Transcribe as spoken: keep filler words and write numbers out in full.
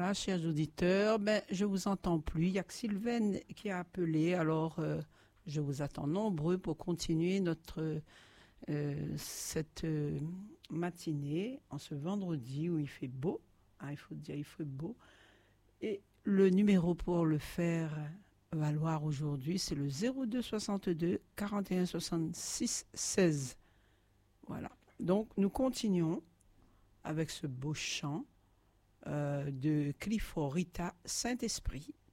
Voilà, chers auditeurs, ben, je vous entends plus. Il n'y a que Sylvaine qui a appelé, alors euh, je vous attends nombreux pour continuer notre euh, cette euh, matinée en ce vendredi où il fait beau. Ah, il faut dire, il fait beau. Et le numéro pour le faire valoir aujourd'hui, c'est le zéro deux soixante-deux quarante et un soixante-six seize. Voilà. Donc, nous continuons avec ce beau chant euh, de Clifford Rita Saint-Esprit.